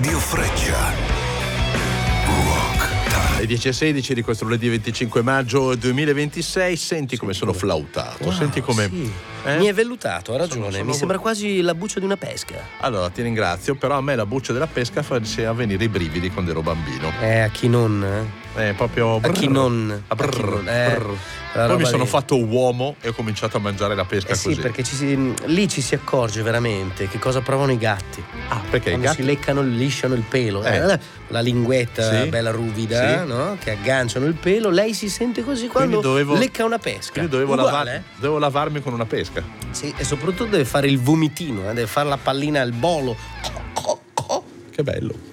Radio Freccia. Rock Time. Le 10:16 di questo lunedì 25 maggio 2026. Senti come sono flautato. Wow, senti come. sì. Mi è vellutato, ha ragione. sono- Mi sembra quasi la buccia di una pesca. Allora, ti ringrazio, però a me la buccia della pesca faceva venire i brividi quando ero bambino. A chi non? Proprio. A chi non? A brrr, A chi non? brrr. La Poi mi roba sono lì. fatto uomo e ho cominciato a mangiare la pesca Sì, così. perché lì ci si accorge veramente che cosa provano i gatti. Ah, perché i Quando gatti. si leccano, lisciano il pelo. La linguetta Sì. bella ruvida, Sì. no? Che agganciano il pelo. Lei si sente così quando lecca una pesca. Quindi dovevo, Uguale, devo lavarmi con una pesca. Sì, e soprattutto deve fare il vomitino, deve fare la pallina al bolo. Che bello.